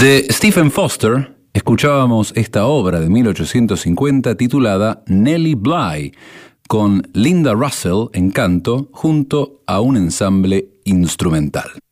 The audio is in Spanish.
De Stephen Foster escuchábamos esta obra de 1850 titulada Nellie Bly, con Linda Russell en canto junto a un ensamble instrumental.